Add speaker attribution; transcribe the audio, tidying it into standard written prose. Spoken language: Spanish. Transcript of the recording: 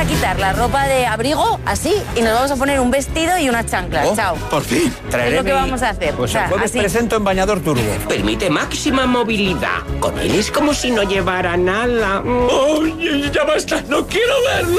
Speaker 1: quitar la ropa de abrigo, así, y nos vamos a poner un vestido y unas chanclas. Chao.
Speaker 2: Por fin.
Speaker 1: Es lo que vamos a hacer.
Speaker 3: Pues
Speaker 1: O sea,
Speaker 3: el jueves
Speaker 1: así.
Speaker 3: presento en bañador turbo.
Speaker 4: Permite máxima movilidad. Con él es como si no llevara nada.
Speaker 2: Oye, ya basta, no quiero verlo.